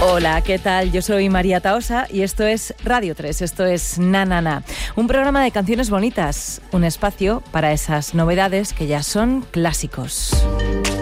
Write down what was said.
Hola, ¿qué tal? Yo soy María Tahosa y esto es Radio 3, esto es Na Na Na, un programa de canciones bonitas, un espacio para esas novedades que ya son clásicos.